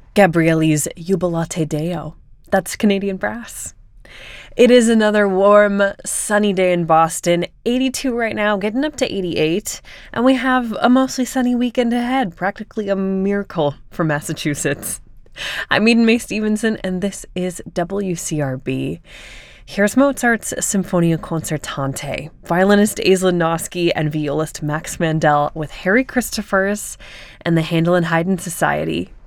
Gabriele's Jubilate Deo. That's Canadian brass. It is another warm, sunny day in Boston. 82 right now, getting up to 88. And we have a mostly sunny weekend ahead. Practically a miracle for Massachusetts. I'm Eden May Stevenson, and this is WCRB. Here's Mozart's Symphonia Concertante, violinist Aislinn Noske and violist Max Mandel with Harry Christophers and the Handel and Haydn Society.